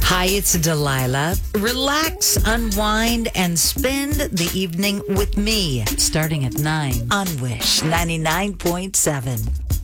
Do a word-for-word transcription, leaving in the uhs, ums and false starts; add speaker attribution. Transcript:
Speaker 1: Hi, it's Delilah. Relax, unwind, and spend the evening with me starting at nine on Wish ninety-nine point seven.